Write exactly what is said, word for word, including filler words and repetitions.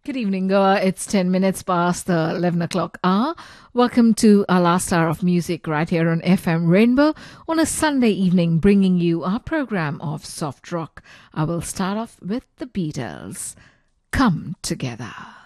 Good evening, Goa. It's ten minutes past the eleven o'clock hour. Welcome to our last hour of music right here on F M Rainbow on a Sunday evening, bringing you our program of soft rock. I will start off with the Beatles. Come Together.